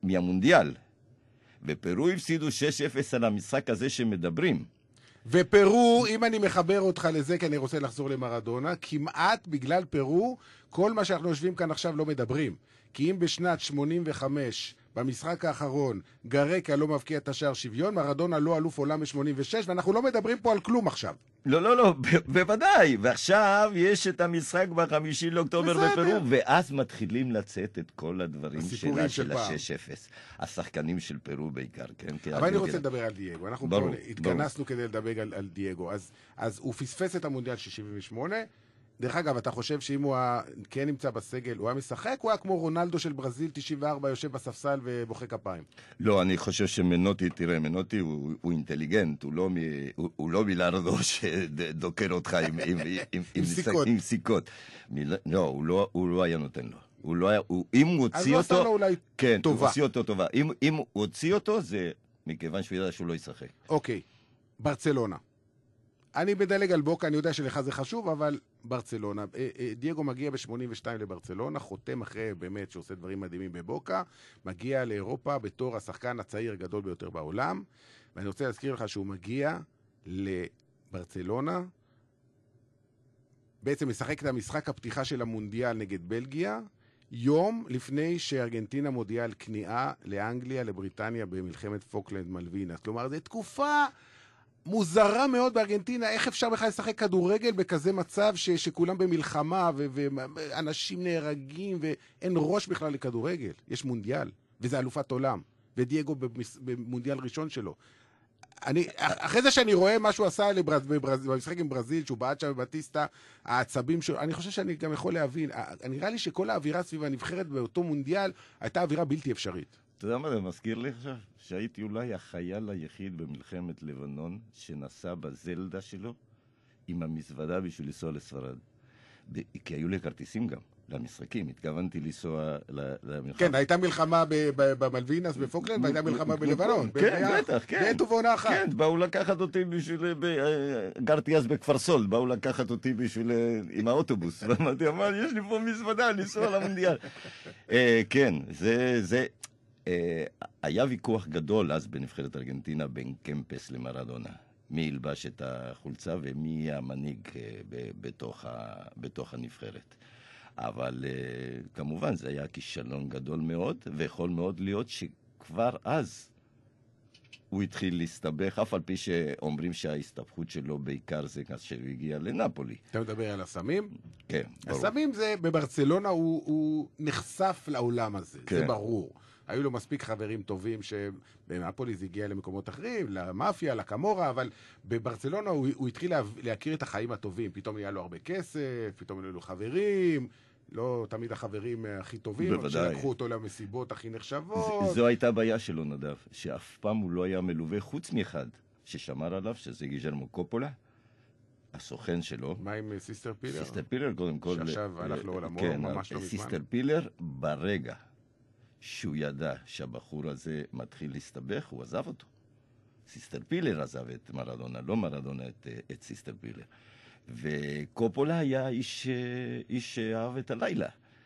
מהמונדיאל. ופרו הפסידו 6-0 על המשחק הזה שמדברים. ופרו, אם אני מחבר אותך לזה, כי אני רוצה לחזור למרדונה, כמעט בגלל פרו, כל מה שאנחנו יושבים כאן עכשיו לא מדברים. כי אם בשנת 85, במשחק האחרון, גרקה לא מבקיע את השער שוויון, מרדונה לא אלוף עולם ב-86, ואנחנו לא מדברים פה על כלום עכשיו. לא, בוודאי. ועכשיו יש את המשחק ב5 לאוקטובר בפרו, ואז מתחילים לצאת את כל הדברים של ה-6-0. השחקנים של פרו בעיקר, כן? אבל אני רוצה לדבר על דייגו. אנחנו פה התכנסנו כדי לדבר על דייגו. אז הוא פספס את המונדיאל 78. דרך אגב, אתה חושב שאם הוא כן נמצא בסגל, הוא היה משחק? הוא היה כמו רונלדו של ברזיל 94, יושב בספסל ובוכה כפיים? לא, אני חושב שמנוטי, תראה, מנוטי הוא אינטליגנט, הוא לא בילארדו שדוקר אותך עם סיכות. לא, הוא לא היה נותן לו. אם הוא הוציא אותו... אז הוא עשה לו אולי טובה. כן, הוא הוציא אותו טובה. אם הוא הוציא אותו, זה מכיוון שהוא ידע שהוא לא ישחק. אוקיי, ברצלונה. אני מדלג על בוקה, אני יודע שלך זה חשוב, אבל ברצלונה. דייגו מגיע ב-82 לברצלונה, חותם אחרי באמת שעושה דברים מדהימים בבוקה, מגיע לאירופה בתור השחקן הצעיר הגדול ביותר בעולם, ואני רוצה להזכיר לך שהוא מגיע לברצלונה, בעצם משחק את המשחק הפתיחה של המונדיאל נגד בלגיה, יום לפני שארגנטינה מודיעה על כניעה לאנגליה, לבריטניה במלחמת פוקלנד מלווינה. כלומר, זו תקופה מוזרה מאוד בארגנטינה, איך אפשר בכלל לשחק כדורגל בכזה מצב שכולם במלחמה ואנשים נהרגים ואין ראש בכלל לכדורגל. יש מונדיאל, וזה אלופת עולם, ודייגו במונדיאל ראשון שלו. אחרי זה שאני רואה מה שהוא עשה במשחק עם ברזיל, שהוא בעט שם בבטיסטה, העצבים שלו, אני חושב שאני גם יכול להבין, נראה לי שכל האווירה סביב הנבחרת באותו מונדיאל הייתה אווירה בלתי אפשרית. אתה יודע מה זה מזכיר לי עכשיו? שהייתי אולי החייל היחיד במלחמת לבנון שנסע בזלדה שלו עם המזוודה בשביל לנסוע לספרד. כי היו לי כרטיסים גם למשחקים, התכוונתי לנסוע למלחמה. כן, הייתה מלחמה במלווינס בפוקלנד, והייתה מלחמה בלבנון. כן, בטח, כן. בעת ובעונה אחת. כן, באו לקחת אותי בשביל... גרתי אז בכפר סול, באו לקחת אותי בשביל... עם האוטובוס. ואמרתי, יש לי פה מזוודה, לנסוע למונדיאל. כן, זה... היה ויכוח גדול אז בנבחרת ארגנטינה בין קמפס למרדונה. מי ילבש את החולצה ומי המנהיג בתוך הנבחרת. אבל כמובן זה היה כישלון גדול מאוד, ויכול מאוד להיות שכבר אז הוא התחיל להסתבך, אף על פי שאומרים שההסתבכות שלו בעיקר זה כאשר הוא הגיע לנפולי. אתה מדבר על הסמים? כן, ברור. הסמים זה, בברצלונה הוא נחשף לעולם הזה, כן. זה ברור. היו לו מספיק חברים טובים שבנפולי זה הגיע למקומות אחרים, למאפיה, לקמורה, אבל בברצלונה הוא התחיל להכיר את החיים הטובים. פתאום היה לו הרבה כסף, פתאום היו לו חברים, לא תמיד החברים הכי טובים, אבל שלקחו אותו למסיבות הכי נחשבות. זו הייתה בעיה שלו, נדב, שאף פעם הוא לא היה מלווה חוץ מאחד ששמר עליו, שזה גיז'רמו קופולה, הסוכן שלו. מה עם סיסטר פילר? סיסטר פילר, קודם כל. שעכשיו הלך לעולמו, כן, ממש לא מזמן. סיסטר פילר, ברגע שהוא ידע שהבחור הזה מתחיל להסתבך, הוא עזב אותו. סיסטר פילר עזב את מרדונה, לא מרדונה את סיסטר פילר. וקופולה היה איש שאהב את הלילה.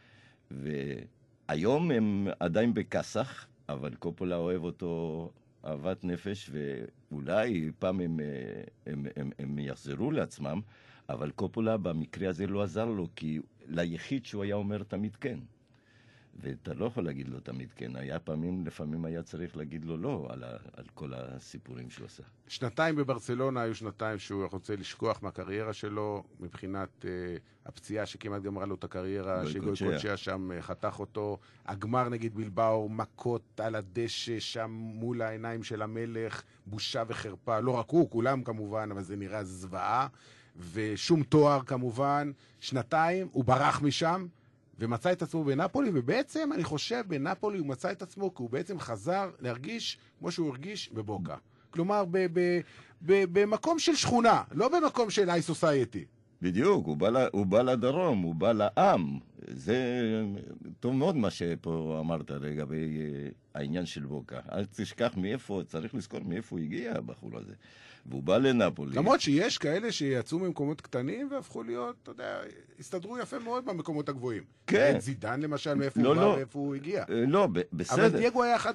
והיום הם עדיין בקסח, אבל קופולה אוהב אותו אהבת נפש, ואולי פעם הם יחזרו לעצמם, אבל קופולה במקרה הזה לא עזר לו, כי ליחיד שהוא היה אומר תמיד כן. ואתה לא יכול להגיד לו תמיד כן, לפעמים היה צריך להגיד לו לא על כל הסיפורים שהוא עשה. שנתיים בברצלונה היו שנתיים שהוא רוצה לשכוח מהקריירה שלו, מבחינת הפציעה שכמעט גמרה לו את הקריירה, שגוי קודשיה שם חתך אותו, הגמר נגד בלבאו, מכות על הדשא שם מול העיניים של המלך, בושה וחרפה, לא רק הוא, כולם כמובן, אבל זה נראה זוועה, ושום תואר כמובן, שנתיים, הוא ברח משם, ומצא את עצמו בנפולי, ובעצם אני חושב בנפולי הוא מצא את עצמו, כי הוא בעצם חזר להרגיש כמו שהוא הרגיש בבוקה. כלומר, במקום של שכונה, לא במקום של היי סוסייטי. בדיוק, הוא בא לדרום, הוא בא לעם. זה טוב מאוד מה שפה אמרת לגבי העניין של בוקה. אל תשכח מאיפה, צריך לזכור מאיפה הוא הגיע הבחור הזה. והוא בא לנפולי. למרות שיש כאלה שיצאו ממקומות קטנים והפכו להיות, אתה יודע, הסתדרו יפה מאוד במקומות הגבוהים. כן. זידן למשל, מאיפה הוא בא ואיפה הוא הגיע. לא, בסדר. אבל דייגו היה אחד